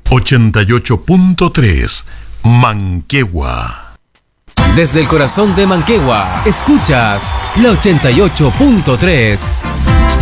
88.3 Manquehue. Desde el corazón de Manquehue, escuchas la 88.3.